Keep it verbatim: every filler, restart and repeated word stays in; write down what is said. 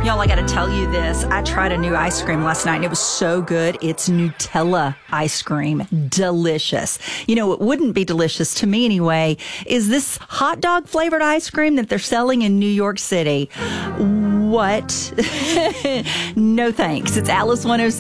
Y'all, I got to tell you this. I tried a new ice cream last night, and it was so good. It's Nutella ice cream. Delicious. You know, it wouldn't be delicious to me anyway, is this hot dog flavored ice cream that they're selling in New York City. What? No thanks. It's Alice one oh seven.